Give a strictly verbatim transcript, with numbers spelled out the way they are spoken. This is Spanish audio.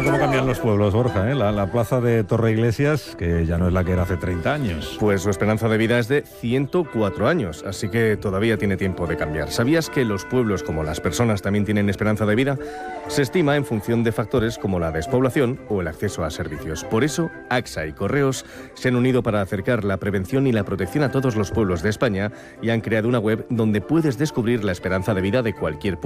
Mira cómo cambian los pueblos, Borja, ¿eh? La, la plaza de Torreiglesias, que ya no es la que era hace treinta años. Pues su esperanza de vida es de ciento cuatro años, así que todavía tiene tiempo de cambiar. ¿Sabías que los pueblos, como las personas, también tienen esperanza de vida? Se estima en función de factores como la despoblación o el acceso a servicios. Por eso, AXA y Correos se han unido para acercar la prevención y la protección a todos los pueblos de España y han creado una web donde puedes descubrir la esperanza de vida de cualquier pueblo.